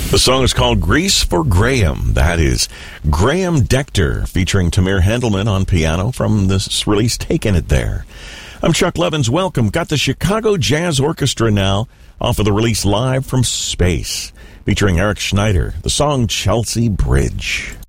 The song is called Grease for Graham. That is Graham Decter featuring Tamir Handelman on piano from this release, Taking It There. I'm Chuck Levins. Welcome. Got the Chicago Jazz Orchestra now off of the release Live from Space featuring Eric Schneider. The song Chelsea Bridge.